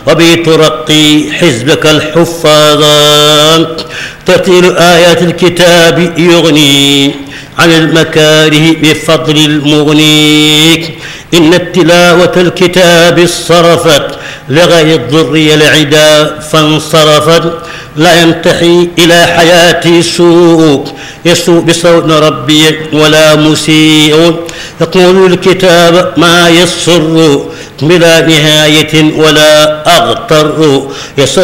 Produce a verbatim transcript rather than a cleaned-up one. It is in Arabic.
وبه ترقي حزبك الحفاظا. ترتيل آيات الكتاب يغني عن المكاره بفضل المغني. إن التلاوة الكتاب صرفت لغير الضر العدا فانصرفت. لا ينتحي إلى حياتي سوء يسوء بصوت ربي ولا مسيء. يقول الكتاب ما يسر بلا نهاية ولا أغتر.